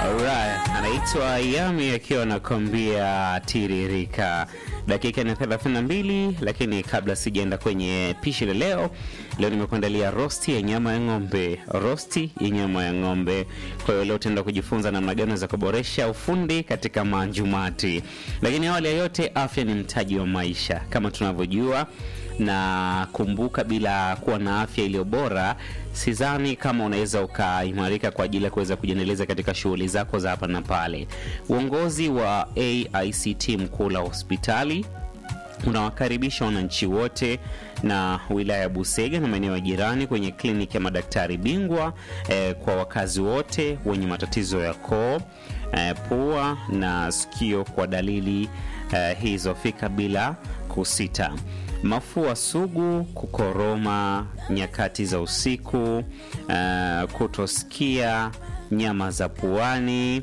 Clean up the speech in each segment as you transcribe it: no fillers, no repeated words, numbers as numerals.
Alright, anaitwa Yami akiwa anakuambia tiririka. Dakika ni 32, lakini kabla sijaenda kwenye pishi la leo nimekuandalia rosti ya nyama ya ng'ombe. Rosti ya nyama ya ng'ombe. Kwa hiyo leo tutaenda kujifunza namna gani za kuboresha ufundi katika manjumati. Lakini awali ya yote, afya ni mtaji wa maisha kama tunavyojua, na kumbuka, bila kuwa na afya iliyo bora sidhani kama unaweza ukaimarika kwa ajili ya kuweza kujiendeleza katika shughuli zako za hapa na pale. Uongozi wa AICT Mkula Hospitali unawakaribisha wananchi wote na wilaya ya Busega na maeneo ya jirani kwenye kliniki ya madaktari bingwa kwa wakazi wote wenye matatizo ya koo, pua na sikio. Kwa dalili hizo fika bila kusita: mafua sugu, kukoroma nyakati za usiku, kutosikia, nyama za puani,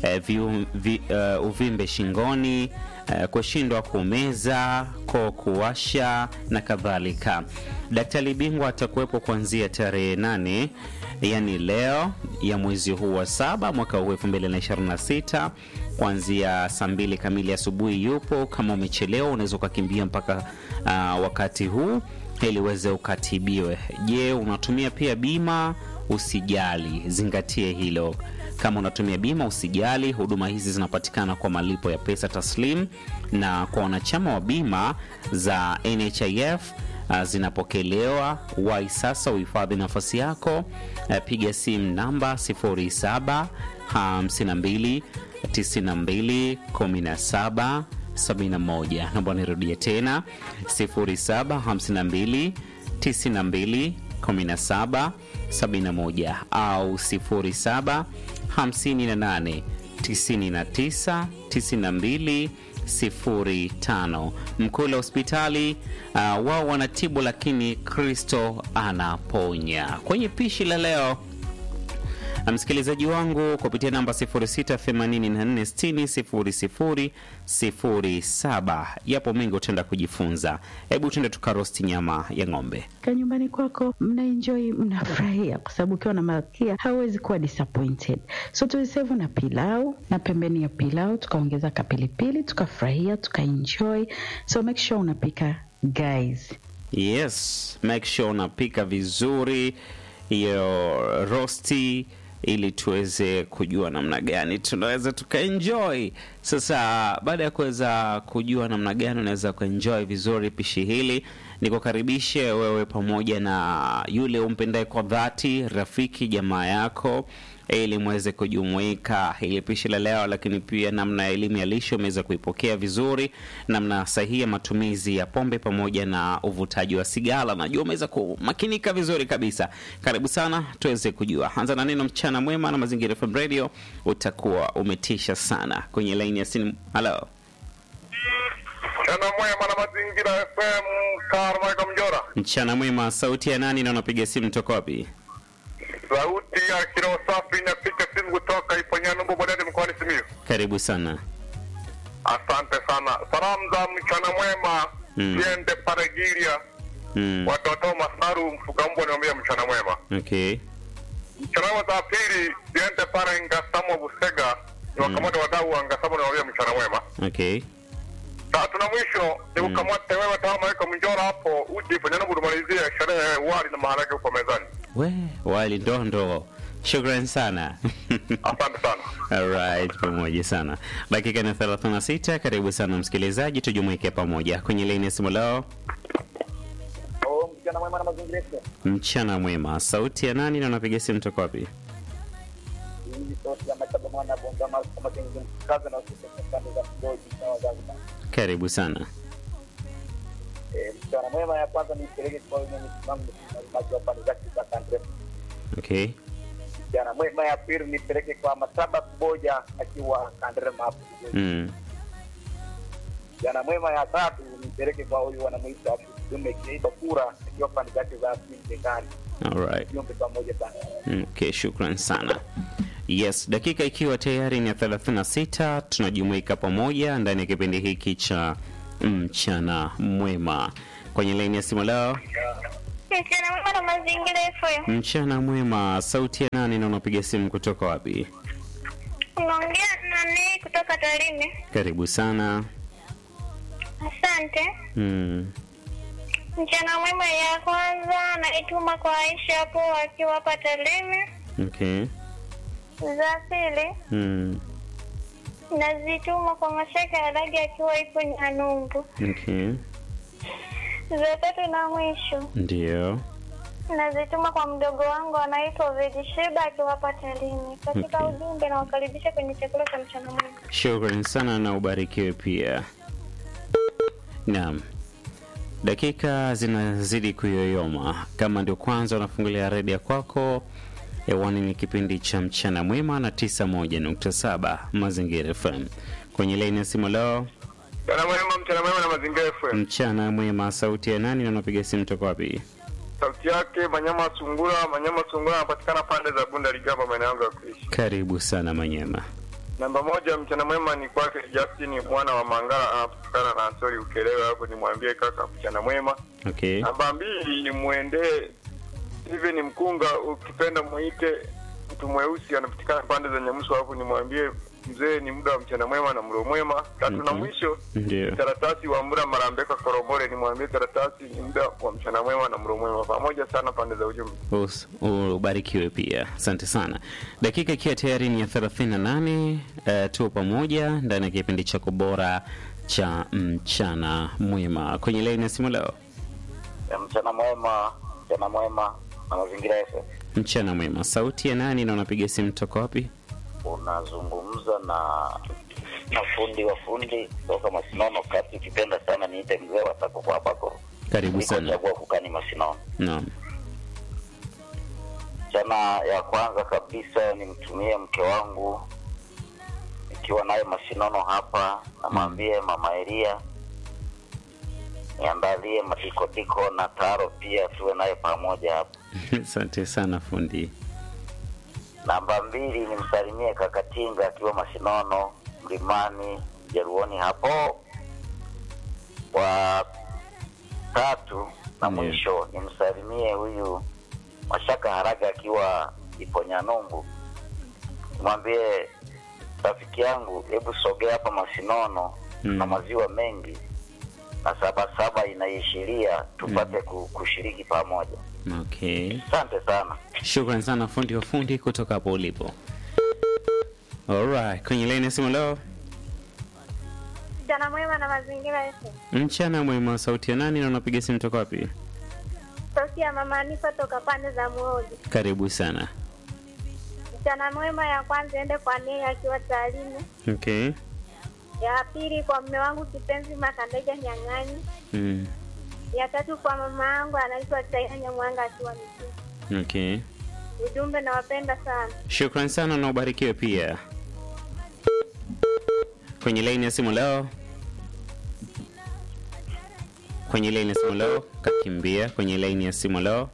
uvimbe shingoni, kushindwa kumeza, koo kuwasha na kadhalika. Daktari bingwa atakuwepo kuanzia tarehe 8, yani leo, ya mwezi huu wa 7 mwaka huu 2026, kuanzia saa 2 kamili asubuhi yupo. Kama umechelewa unaweza kukimbia mpaka wakati huu ili uweze ukatibiwe. Je, unatumia pia bima? Usijali, zingatie hilo. Kama unatumia bima usijali, huduma hizi zinapatikana kwa malipo ya pesa taslim, na kwa wanachama wa bima za NHIF zinapokelewa. Wahi sasa uhifadhi nafasi yako. Piga simu namba 0752 92 17 71. Naomba nirudie tena, 0752 92 17 71 au 07 58 99 92 05. Mkula Hospitali, wao wanatibu lakini Kristo anaponya. Kwenye pishi la leo, msikilizaji wangu, kupitia namba 0684600007, yapo mengi utaenda kujifunza. Hebu tuende tukarosti nyama ya ng'ombe. Kwa nyumbani kwako mnaenjoy, mnafurahia, kwa sababu ukiwa na malkia hauwezi kuwa disappointed. So tulisevu na pilau, na pembeni ya pilau tukaongeza kapilipili, tukafurahia, tukaenjoy. So make sure unapika guys. Yes, make sure unapika vizuri hiyo rosti, ili tuweze kujua namna gani tunaweza tukaenjoy. Sasa baada ya kuweza kujua namna gani unaweza kuenjoy vizuri pishi hili, nikukaribishe wewe pamoja na yule umpendaye kwa dhati, rafiki, jamaa yako, ili muweze kujumuika hili pishi la leo. Lakini pia namna ya elimu ya lishe umeweza kuipokea vizuri, namna sahihi ya matumizi ya pombe pamoja na uvutaji wa sigara, najua umeweza kumakinika vizuri kabisa. Karibu sana tuweze kujua. Anza na neno mchana mwema na Mazingira FM Radio, utakuwa umetisha sana. Kwenye line ya simu, hello. Mchana mwema na Mazingira FM, Karma Mjora. Mchana mwema, sauti ya nani na unapiga simu toka wapi? Sauti ya Kilo Safi, napiga simu kutoka Iponyano Mbobodani mkoani Simiyu. Karibu sana. Asante sana. Salamu za mchana mwema ziende Paregilia, watoto Masaru Mfugambwa, niambia mchana mwema. Okay. Mchana mwema za pili ziende pale Ngasamo Busega, ni wakamata wadau wa Ngasamo, niambia mchana mwema. Okay. Tatu na mwisho ni ukamate wewe Tama Eka Mjora hapo uji Iponyano Mbobodani sherehe wali na maharage uko mezani. Wali ndondo. Shukrani sana. Asante sana. Alright, pamoja sana. Dakika ni 36. Karibu sana msikilizaji, tujumuike pamoja kwenye line ya simu leo. Mchana mwema na Mazingira. Mchana mwema, sauti ya nani na unapiga simu toka wapi? Hii sauti ya Mataba mwana bonga mara kama tengeneza kazi na ofisi ya kanda za Boji na wazazi. Karibu sana. Mchana mwema ya kwanza ni peleke kwa wenye msimamo na maji wa pande zake za Kandre. Okay. Mchana mwema ya pili ni peleke kwa Mataba Kuboja akiwa Kandre mapu. Mchana mwema ya tatu ni peleke kwa huyu wanamuita Dume Kiiba Kura akiwa pande zake za Mtekani. Alright. Niombe pamoja sana. Okay, shukrani sana. Yes, dakika ikiwa tayari ni 36, tunajumuika pamoja ndani ya kipindi hiki cha mchana mwema. Kwenye line ya simu leo. Mchana mwema na Mazingira FM. Mchana mwema, sauti ya nani na unapiga simu kutoka wapi? Unaongea nani kutoka Tarime? Karibu sana. Asante. Mchana mwema ya kwanza naituma kwa Aisha hapo akiwa hapa Tarime. Okay. Za pili nazituma kwa Mashaka Haragi akiwa ipo Nyanumbu. Okay. Za tatu na mwisho Ndio. nazituma kwa mdogo wangu anaitwa Vedisheba akiwa hapa Tarime. Katika ujumbe na wakaribisha kwenye chakula cha mchana mwema. Shukrani sana na ubarikiwe pia. Naam. Dakika zinazidi kuyoyoma. Kama ndio kwanza unafungulia redio kwako, hewani ni kipindi cha mchana mwema na 91.7 Mazingira FM. Kwenye laini ya simu leo. Mchana mwema na Mazingira FM. Mchana mwema, sauti ya nani na unapiga simu toka wapi? Sauti yake Manyama Sungura anapatikana pande za Bunda Ligamba maeneo yangu ya kuishi. Karibu sana Manyama. Namba 1 mchana mwema ni kwake Justin mwana wa Mangala anapatikana na Ansori Ukelewa hapo, nimwambie kaka mchana mwema. Okay. Namba 2 ni muendee Steven Mkunga, ukipenda muite mtu mweusi anapatikana pande za Nyamuso hapo, nimwambie mzee ni muda wa mchana mwema na mlo mwema. Tatu na mwisho ndio Taratasi wa Mbura Marambeka Korobore, nimwambie Taratasi ni muda wa mchana mwema na mlo mwema. Pamoja sana pande za ujumbe. Ubarikiwe pia. Asante sana. Dakika ikiwa tayari ni ya 38, tupo pamoja ndani ya kipindi chako bora cha mchana mwema. Kwenye line ya simu leo. Mchana mwema na Mazingira FM. Mchana mwema. Sauti ya nani na unapiga simu toka wapi? Unazungumza na fundi wa fundi kutoka Masinono kati, ukipenda sana niite mzee wa sako kwa bako. Karibu sana. Niko kukani Masinono. Naam. Jana ya kwanza kabisa nimtumie mke wangu ikiwa naye Masinono hapa, namwambie Mama Elia niandalie matiko na taro pia tuwe naye pamoja hapa. Asante sana fundi. Namba 2 nimsalimie kaka Tinga akiwa Masinono Mlimani Jeruoni hapo. Kwa 3 na mwisho nimsalimie huyu Mashaka Haraga akiwa ipo Nyanumbu. Mwambie rafiki yangu hebu sogea hapa Masinono na maziwa mengi na 77 inaishiria tupate kushiriki pamoja. Okay. Asante sana. Shukrani sana fundi wa fundi kutoka hapo ulipo. Alright, kwenye line ya simu leo. Mchana mwema na Mazingira FM. Mchana mwema, sauti ya nani na unapiga simu toka wapi? Sauti ya Mama Anifa toka pande za Muoji. Karibu sana. Mchana mwema ya kwanza ende kwa Nea akiwa Tarime. Okay. Ya pili kwa mume wangu kipenzi Makandeja Nyang'anyi. Ya tatu kwa mama yangu anaitwa Taina Nyamwanga akiwa Mtini. Okay. Ujumbe nawapenda sana. Shukrani sana na ubarikiwe pia. Kwenye line ya simu leo. Kakimbia kwenye line ya simu leo.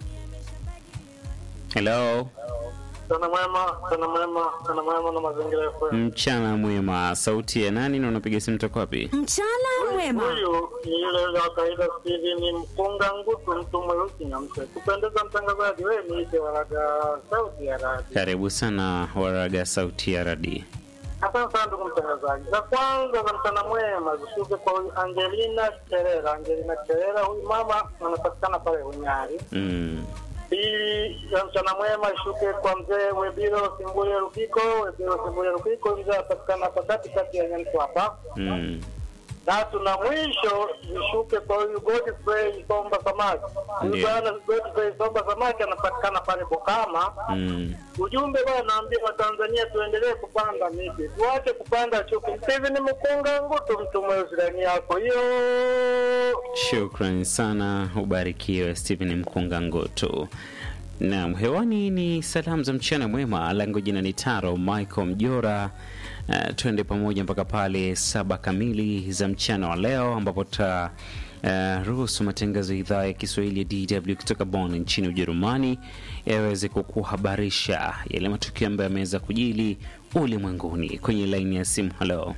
Hello. Mchana mwema na Mazingira FM. Mchana mwema, sauti ya nani na unapiga simu toka wapi? Mchana mwema. Huyu ni yule wa kaida Steven Mkunga Ngutu mtu mweusi na mtu. Kupendeza mtangazaji wewe niite Waraga sauti ya radio. Karibu sana Waraga sauti ya radio. Asante sana ndugu mtangazaji. Za kwanza za mchana mwema zishuke kwa Angelina Cherera, huyu mama anapatikana pale Unyari. Pili ya mchana mwema ishuke kwa mzee Webiro Simbule Rukiko, mzee apatikana hapa katikati ya Nyantu hapa. Tatu na mwisho ishuke kwa huyu Godfrey Somba Samaki. Huyu bwana Godfrey Somba Samaki anapatikana pale Bokama. Ujumbe bwana naambia Watanzania tuendelee kupanda miti. Tuache kupanda chuki. Steven Mkunga Ngutu mtu mweusi ndani yako. Hiyo. Shukrani sana, ubarikiwe Steven Mkunga Ngutu. Naam, hewani ni salamu za mchana mwema. Langu jina ni Taro Michael Mjora. Tuende pamoja mpaka pale 7 kamili za mchana wa leo ambapo ruhusu matangazo ya idhaa ya Kiswahili ya DW kutoka Bonn nchini Ujerumani yaweze kukuhabarisha yale matukio ambayo yameweza kujili ulimwenguni. Kwenye line ya simu, hello.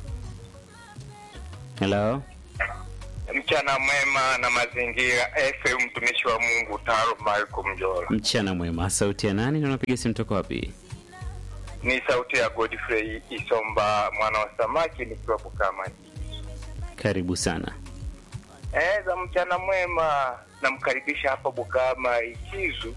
Mchana mwema na Mazingira FM, mtumishi wa Mungu Taro Michael Mjora. Mchana mwema, sauti ya nani na unapiga simu toka wapi? Ni sauti ya Godfrey Isomba mwana wa samaki nikiwa Bukama. Karibu sana. Za mchana mwema, namkaribisha hapa Bukama Ikizu.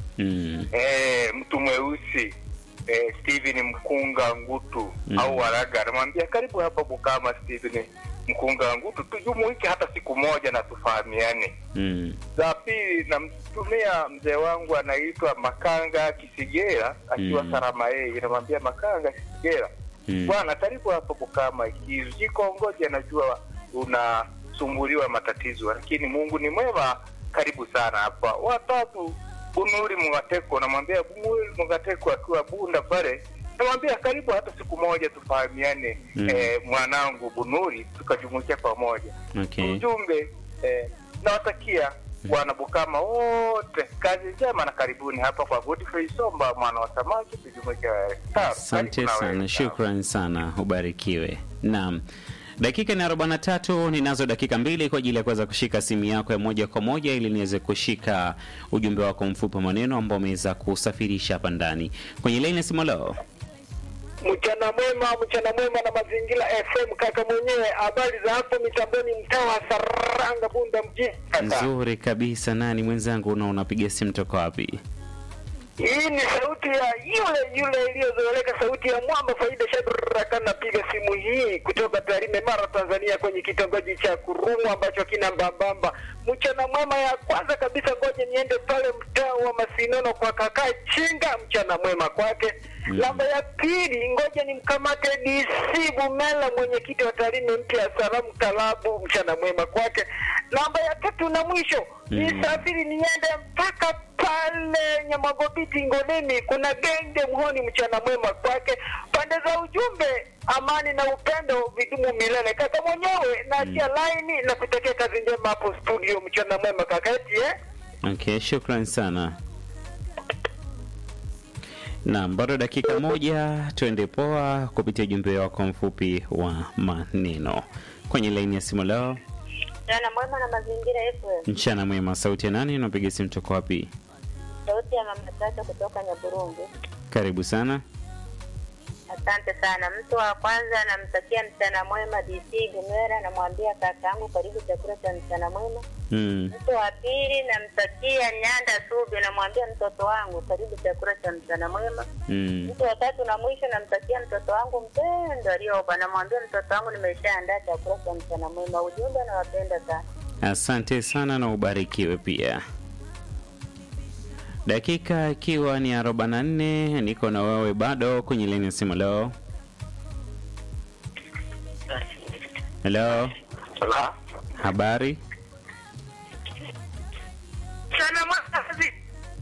Mtu mweusi Steven Mkunga Ngutu au Waraga, namwambia karibu hapa Bukama Steven Mkunga Ngutu, tujumuike hata siku moja na tufahamiane. Za pili namtumia mzee wangu anaitwa Makanga Kisigera akiwa Sarama yeye, namwambia Makanga Kisigera bwana karibu hapa Bukama Ikizu, jiko ngoja najua unasumbuliwa matatizo lakini Mungu ni mwema, karibu sana hapa. Watatu Bunuri Mungateko, namwambia Bunuri Mungateko akiwa Bunda pale, namwambia karibu hata siku moja tufahamiane. Mwanangu Bunuri tukajumuika pamoja. Ujumbe nawatakia wana Bukama wote kazi njema na karibuni hapa kwa Godfrey Somba mwana wa samaki tujumuike. Asante sana, shukrani sana, ubarikiwe. Naam. Dakika ni 43, ninazo dakika 2 kwa ajili ya kuweza kushika simu yako ya moja kwa moja ili niweze kushika ujumbe wako mfupi maneno ambao umeweza kusafirisha hapa ndani. Kwenye line ya simu leo. Mchana mwema na Mazingira FM kaka mwenyewe, habari za hapo mitamboni mtaa wa Saranga Bunda mjini. Nzuri kabisa, nani mwenzangu unapiga simu toka wapi? Hii ni sauti ya yule iliyozoeleka, sauti ya Mwamba Faida Shadraka, napiga simu hii kutoka Tarime Mara Tanzania, kwenye kitongoji cha Kurumu ambacho kina Mbambamba. Mchana mwema ya kwanza kabisa ngoja niende pale mtaa wa Masinono kwa kaka Chinga, mchana mwema kwake. Namba ya pili ngoja nimkamate DC Bumela, mwenyekiti wa Tarime mpya Salamu Kalabu, mchana mwema kwake. Namba ya tatu na mwisho nisafiri niende mpaka pale Nyamagobiti Ngoleni, kuna Genge Muhoni, mchana mwema kwake. Pande za ujumbe, amani na upendo vidumu milele. Kaka mwenyewe na acha line na kutakia kazi njema hapo studio, mchana mwema kaka eti Okay, shukrani sana. Naam, bado dakika moja tuende poa kupitia ujumbe wako mfupi wa maneno. Kwenye line ya simu leo. Mchana mwema na Mazingira FM. Mchana mwema, sauti ya nani? Unapiga simu toka wapi? Sauti ya Mama Tata kutoka Nyaburungu. Karibu sana. Asante sana. Mtu wa kwanza namtakia mchana mwema DC Gumera, namwambia kakaangu karibu chakula cha mchana mwema. Mtu wa pili namtakia Nyanda Subi, namwambia mtoto wangu karibu chakula cha mchana mwema. Mtu wa tatu na mwisho namtakia mtoto wangu mpendo aliyoba, namwambia mtoto wangu nimeshaandaa chakula cha mchana mwema. Ujumbe nawapenda sana. Asante sana na ubarikiwe pia. Dakika ikiwa ni 44, niko na wewe bado kwenye line ya simu leo. Hello. Hola. Habari? sana mwazi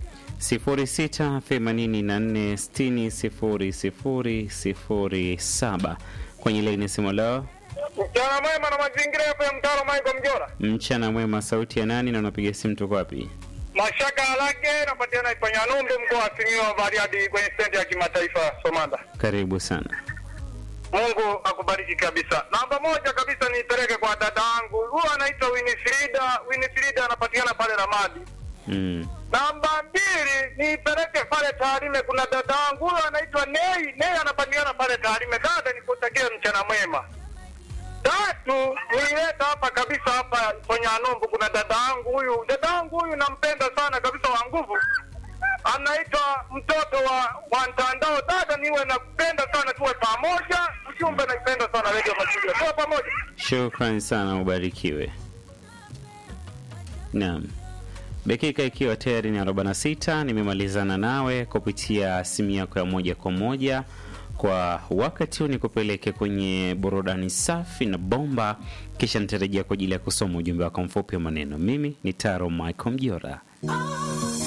0684600007 kwenye line ya simu leo. Mchana mwema na Mazingira FM mtaro Michael Mjora. Mchana mwema, sauti ya nani na unapiga simu toka wapi? Mashaka Alage napatikana Ipanyanumbe, mkoa wa Simiyu, Bariadi, kwenye stendi ya kimataifa Somanda. Karibu sana. Mungu akubariki kabisa. Namba moja kabisa nipeleke kwa dadangu. Huyu anaitwa Winifrida. Winifrida anapatikana pale Ramadi. Namba mbili nipeleke pale Tarime, kuna dadangu. Huyu anaitwa Nei. Nei anapatikana pale Tarime. Dada nikutakie mchana mwema. Tatu nileta hapa kabisa hapa Ponyanombo, kuna dadangu huyu. Dadangu huyu nampenda sana kabisa, wa nguvu. Anaitwa mtoto wa mtandao. Dada niwe napenda sana, tuwe pamoja. Ujumbe naipenda sana Radio Mazingira. Tuwe pamoja. Shukrani sana, ubarikiwe. Naam. Dakika ikiwa tayari ni 46, nimemalizana nawe kupitia simu yako ya moja kwa moja. Kwa wakati huu nikupeleke kwenye burudani safi na bomba, kisha nitarejea kwa ajili ya kusoma ujumbe wako mfupi wa maneno. Mimi ni Taro Michael Mjora.